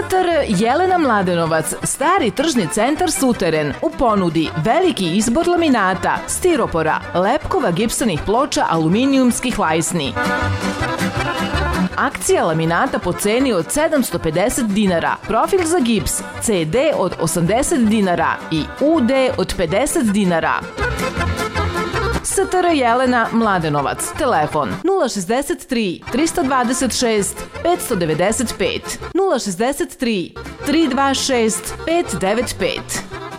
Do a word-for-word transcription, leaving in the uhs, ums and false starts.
R Jelena Mladenovac, stari tržni centar Suteren, u ponudi veliki izbor laminata, stiropora, lepkova, gipsanih ploča, aluminijumskih lajsni. Akcija laminata po ceni od sedamsto pedeset dinara, profil za gips C D od osamdeset dinara i U D od pedeset dinara. S T R Jelena Mladenovac, telefon nula šezdeset tri, trista dvadeset šest, petsto devedeset pet, nula šezdeset tri, tri dva šest, pet devet pet.